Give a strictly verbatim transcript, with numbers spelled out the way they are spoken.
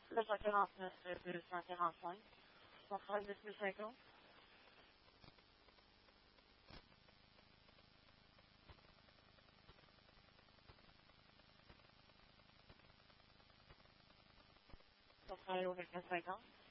Le cent quarante-neuf deux cent quarante-cinq. Centrale de plus cinquante. Centrale au vingt-quatre cinquante.